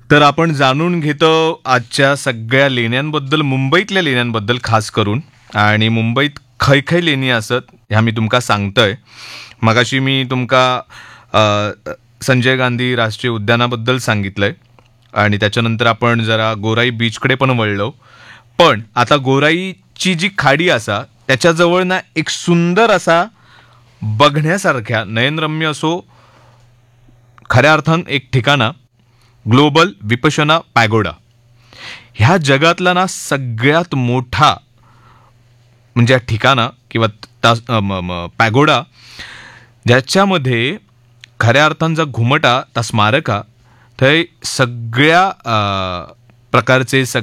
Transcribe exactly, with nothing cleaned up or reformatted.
तर आपण जाणून घेतो आजच्या सगळ्या लेण्यांबद्दल, मुंबईतल्या लेण्यांबद्दल खास करून. आणि मुंबईत खंय खंय लेणी असत ह्या मी तुमका सांगतोय. मगाशी मी तुमका अ, संजय गांधी राष्ट्रीय उद्यानाबद्दल सांगितलंय आणि त्याच्यानंतर आपण जरा गोराई बीचकडे पण वळलो. पण आता गोराईची जी खाडी असा त्याच्याजवळ ना एक सुंदर असा बघण्यासारख्या नयनरम्य असो खऱ्या अर्थान एक ठिकाणा ग्लोबल विपशना पॅगोडा. ह्या जगातला ना सगळ्यात मोठा म्हणजे ठिकाणा किंवा पॅगोडा ज्याच्यामध्ये खऱ्या अर्थांचा घुमटा ता स्मारका थंय सगळ्या अ, प्रकारचे